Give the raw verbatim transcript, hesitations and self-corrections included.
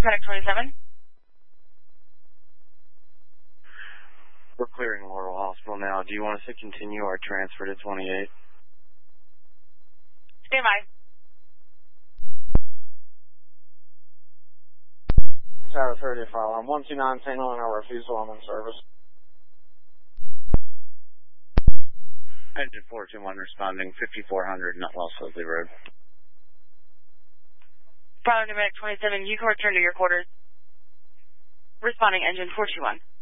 Medic twenty-seven. We're clearing Laurel Hospital now. Do you want us to continue our transfer to twenty-eight? Stand by. Tower thirty file. I'm one two nine Tango and our refusal. I'm in service. Engine four two one responding, fifty-four hundred, not West Leslie Road. Bravo to Medic twenty-seven, you can return to your quarters. Responding engine four two one.